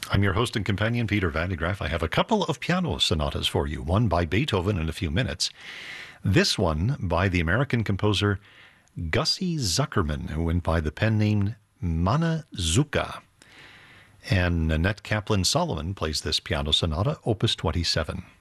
I'm your host and companion, Peter Van de Graaff. I have a couple of piano sonatas for you, one by Beethoven in a few minutes. This one by the American composer Gussie Zuckerman, who went by the pen name Manazuka. And Nanette Kaplan-Solomon plays this piano sonata, Opus 27.